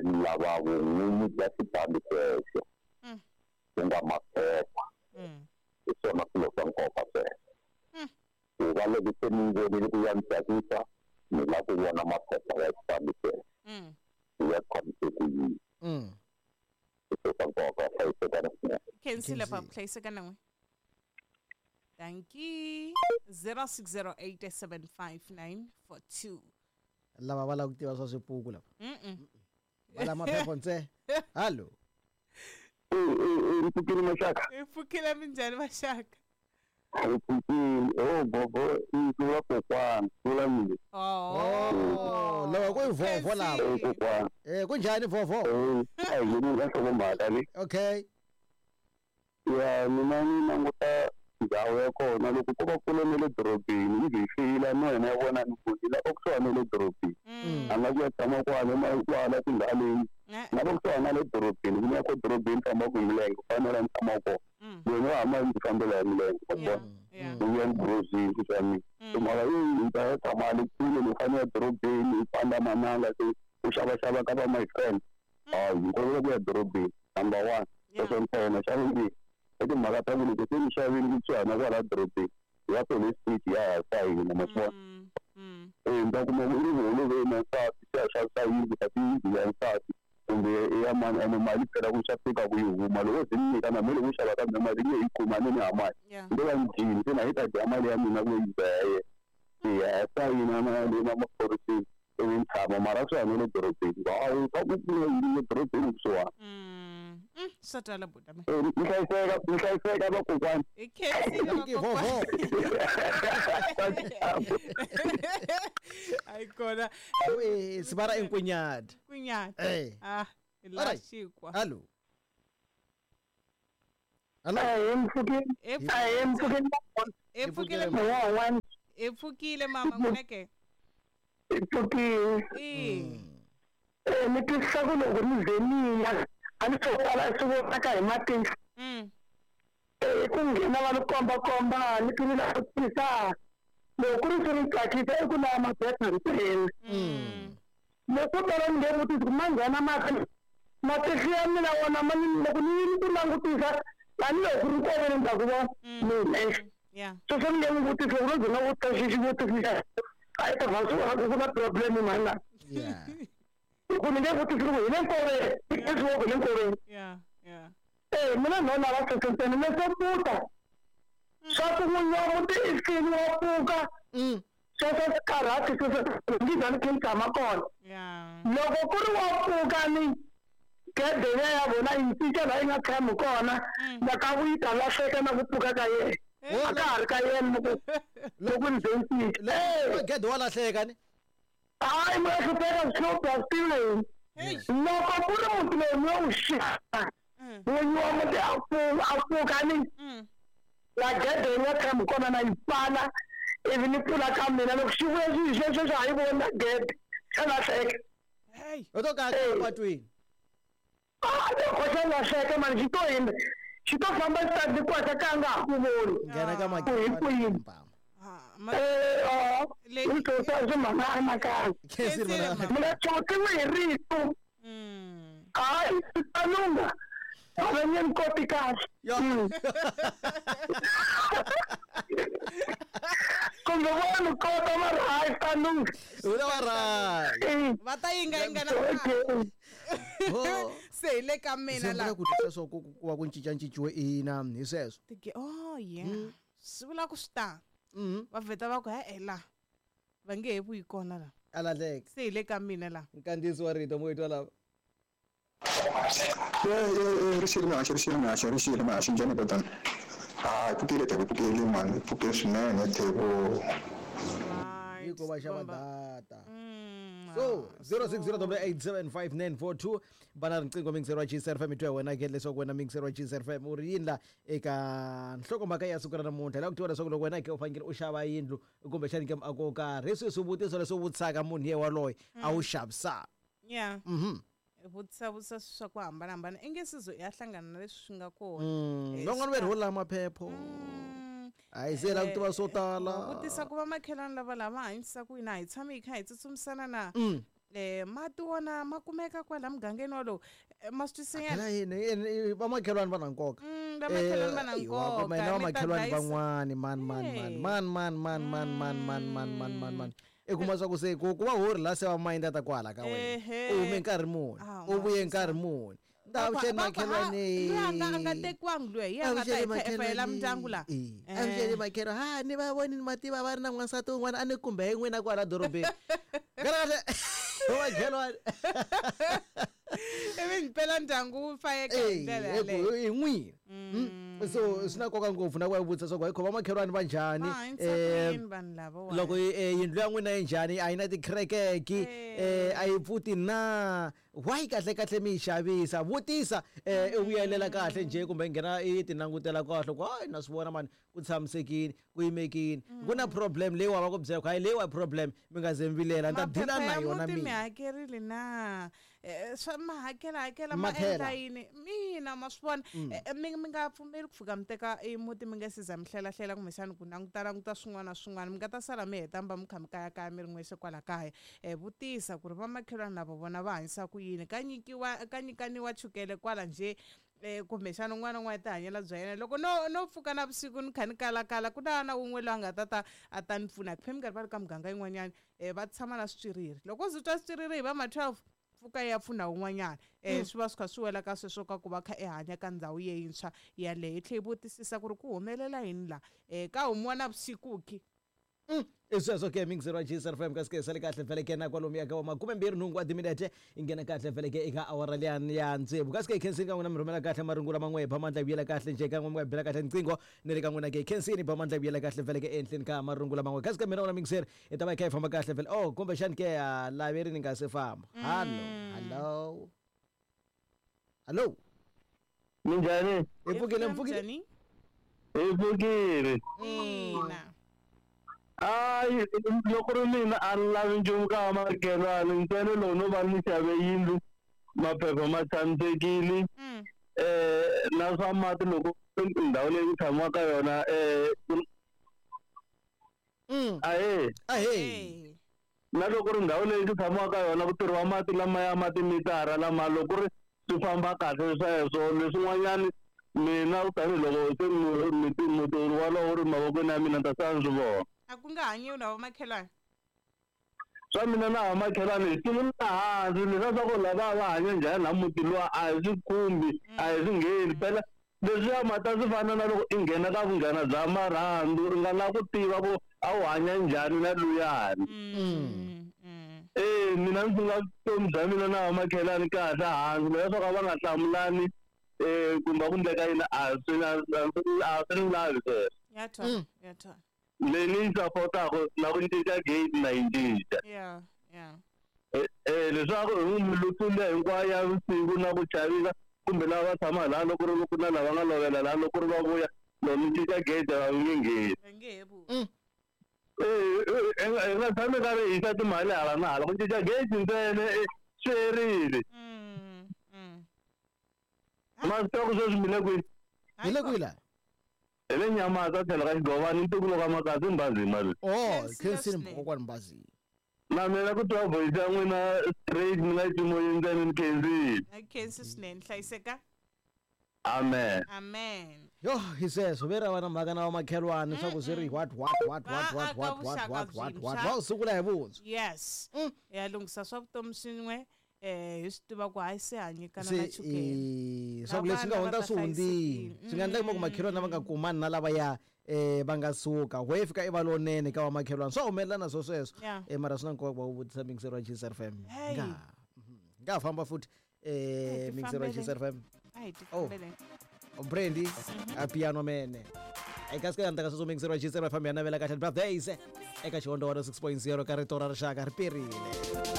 lava vun'winyi bya xitandi xexo ku nga maphepha hi swona swilo swa nkoka sweswo ku va loko se ni vonile ku ya ni tsakisa ni lava ku vona maphepha ya xitandi xexo ya tshamiseke ku yini swilo swa nkoka hlayisekana swinene khensile pa hlayisekana n'we thank you 06087594 lava va lava ku tiva swa swipuku lava va la maphepha ntsena hallo mpfukile maxaka pfukile minjhani maxaka mpfukile bobo ntluva kokwana tlula mina loko ku yi vovo lava kokwana kunjhani vovo a hi yini ka nhlokomhaka ni okay ya mina ni languta ndhawu ya kona loko ko va kule na le dorobeni yi byi fiyila no yena ya vona ni ku la okusuhana na le dorobeni a nga ku ya tshama kwala tindhaleni na va kusuhana na le dorobeni ku ya ko dorobeni famba ku hi milenge ku fanele ni tshama kona wena wa hamba ndzi fambela hi milenge kona ku ya ngrozini ku swa mina mara yi ta tshama le kule ni fanele dorobeni yi famba mananga se ku xavaxava ka va my friend hi nkoka ku ya dorobeni number 1 sweswo ni kona xa vumbirhi eti mhaka ta ku loko se ni xavini kusuhana kwala dorobeni ya police street ya hasa hina maswona ni ta kuma ku ri holoveni nsati se ya xavisa yindlu kasi yindlu ya nsati kumbe ya mani ene mali phela ku xa fika ku yi huma loko se ni nyika na mali ku xava kambe mali nge yi kuma ni ha mali ndo va njini se na yi ta dya mali ya mina ku yindlu ya yena ya hasa hina na maphorisa ivi ni tshama mara swi hanya le dorobeni hayi ka ku pfuna yini le dorobeni kusuhana swa twala buda me ni hlayiseka vakokwani i khensile vovo ai kona sibara enkunyada kunyada ilashikwa hallo epfukile mama kuneke ni twisisa ku loko ni ze ni ya a ni swo tala swi vonaka hi matihlo ku nghena va ni komba ni twile ku tisa loko ku ri swi ni tsakisa i ku lava maphepha ntsena loko tala ni nge vutisi ku ma nghena matihlo ya mina wona loko ni ku langutisa tanihiloko ri koveni ndzhaku vo mina sweswo ni nge n'wi vutisa ku ro ze na vutisa xivutiso I thought was a problem in my life. Yeah. When you get to do it, it's working for it. Yeah. Hey, no, I was concerned. Let's go put that. So, when you want to escape, you walk. So, that's correct. You don't kill Kamakon. Yeah. No, go to walk. Get the way I want to teach a line of Kamakona. The Kawi, the last second of the Pukaka. Get wala second. I must have been so feeling. No, I put no shit. When you are with the outpour, like that, they will come on and Pana. Even if you like come in and she will just I will not get. And I say, hey, I don't got between. I don't second man, she told him. She told somebody that the quarter can't go. Gana kama kipa. Ito sa mga maka. Kesi mana. Muna chote mo rito. Ay, tanong nga. Alam yan ko tikas. Kung gawa mo ko tamaray tanong. Udah maray. Batayin nga na. Sele kamena la. Sembra kutisa so wa kunchichancichiwe ina hiseso. Tike yeah. Sivula ku sta. Va veta va ku ela. Va nge he vuyi kona la. Alalek. Sele kamena la. Nkandisi wa rito moitwa la. Rishile ma shinjani batan. Pukile man, pukile swinene tebo. Iko va xava data. So 0608759442 bana riqingho mingiseriwa G7FM itwe wena ke leswaku wena mingiseriwa G7FM uri yindla eka nhlokomhaka ya siku ra namuntlha la ku tiwa leswaku loko wena ke u fanele u xava yindlu kumbe xani ke ako karhi swivutiso leswi vutisaka munhu ye waloyi a wu xavisa vutisa swa ku hambana engesizo ya hlangana na leswi swi nga kona van'wana va rhola maphepho hayi se la ku tiva swo tala vutisa ku va makhelana lava hanyisa ku ina hi tshami hi kha hi tsutsumisana na mati wona ma kumeka kwala mugangeni wolowo ma swi twisisa phela yini vamakhelwani va na nkoka vamakhelwani va na nkoka mina vamakhelwani van'wani man i kuma swa ku se ku va hori la se va mayindza ta kwala ka wena u hume nkarhi muni u vuye nkarhi muni ndawuxeni makhelwani a nga tekiwangi loyi hi anga ta efayela mindyangu laha avuxeni makhelwani ni va voni ni mativa va ri na n'wansati wun'wana a ni kumbe hi n'wina kwala dorobeni kahle makhelwani ivi mpela ndyangu wu fayeka hi ndlela yaleyo hi n'wina so swi na nkoka ngopfu na ku ya vutisa swa ku hi vamakhelwani va njhani vanhu lava loko yindlu ya n'wina yi njhani a yi na tikhirekeki a yi pfuti na why kahle mi yi xavisa vutisa i vuyelela kahle njhe kumbe nghena i ti langutela kahle ku hayi na swi vona mani ku tshamisekile ku yimekile ku na problem leyi wa va ku byela ku hayi leyi wa problem mi nga ze mi vilela ni ta dila na yona mi hakerile na swa ma hakela ma endla yini mina ma swi vona mi nga pfumeli ku fika mi teka muti mi nga siza mi hlelahlela kumbexani ku languta swin'wana na swin'wana mi nga ta sala mi hetamba mi kha mi kayakaya mi ri n'wexe kwala kaya vutisa ku ri vamakhelwani lava vona va hanyisa ku yini ka nyikaniwa chukele kwala njhe kumbexana un'wana na un'wana ta hanyela bya yena loko no pfuka na vusiku ni kha ni kalakala ku na un'we loyi a nga ta a ta ni pfuna ku phe mi nga ri va ri ka muganga yin'wanyana va tshama na switswiriri loko zi twa switswiriri hi va ma 12 pfuka ya pfuna un'wanyana swi va swi kha swi wela ka sweswo ka ku va kha hanya ka ndhawu yeyintshwa yaleyo hi tlhe hi vutisisa ku ri ku humelela yini laha ka humiwa na vusiku ki i sweswo ke mingizero wa J FM ka sike sale kahle vele ke na kwalomu ya ka wa 20 wa timinete ingena kahle vele ke eka awara liyani ya ntsevu ka sike khensini ka n'wina mi rhumela kahle marungulo lama n'we phamandla vuyela kahle nje ka n'we mi nga bela kahle nqingo ni le ka n'wina ke khensini phamandla vuyela kahle vele ke enhleni ka marungulo lama n'we ka sike mina wona mingizero i ta va kha yi famba kahle vele kumbe xani ke laveri ni nga se famba hallo minjhani hi pfukile hi pfukile hayi loko ri mina a ni lavi nchumu ka vamakhelwani ntsena loko no va ni xave yindlu maphepha ma tshamisekile na swa mati loko ndhawu leyi ku tshamiwaka yona ahe na loko ri ndhawu leyi ku tshamiwaka yona ku tirhiwa mati lamaya matimitara lama loko ri swi famba kahle sweswo leswin'wanyani mina tanihiloko se mutirhi walowo ri mavokweni ya mina ta sa ni swi vona a ku nga hanyiwi na vamakhelwani swa mina na vamakhelwani hi sungula hansi leswa swa ku lava va hanya njhani na muti luwa a hi swi khumbi a hi swi ngheni phela leswiya mata swi fana na loko i nghena ka vunghena bya marhandu ri nga la ku tiva ku a wu hanya njhani na luyani mina ni sunga vutomi bya mina na vamakhelwani kahle hansi leswa swa ku va nga hlamulani kumbe ku ndleka yini a swi ni lavi sweswo ya thwa leyi ni yi sapotaka na ku cinca gate na yi cinca leswaku hi milutule hinkwayo ya vusiku na ku chavisa kumbe lava va tshama laha loko ri ku na lava nga lovela laha loko ri va vuya loko mi cinca gate va nge ngheni hi nga tshami karhi hi yisa timali hala na hala ku cinca gate ntsena swi herile ma swi tiva ku sweswi mi le kwini hi le kwihi laha hi le Nyamata tlhela ka Xigovani ntukulo ka Makati Mbazima khensini mphokokwani mbazini na mina ku twa voice ya n'wina straight mi nga yi timoyi ntsena ni khensi swinene hlayiseka amen yo hi sweswo ve ra va na mhaka na vamakhelwani swa ku swi ri what va u sungula hi vuntswa yes ya lunghisa swa vutomi swin'we hi swi tiva ku hayi se hanyekana na chukele swa ku leswi nga hundza swi hundzile swi nga endleka makhelwani lava nga kumani na lavaya va nga suka we fika i va lonene ka vamakhelwani swa humelela na swo sweswo mara swi na nkoka ku va u vutisa mingizero wa J FM nga famba futhi mingizero wa J FM Brandy a piano mene eka sika ndaka swo mingizero wa J FM ya navela kahle birthdays eka xihondowana 6.0 ka rito ra rixaka ri perile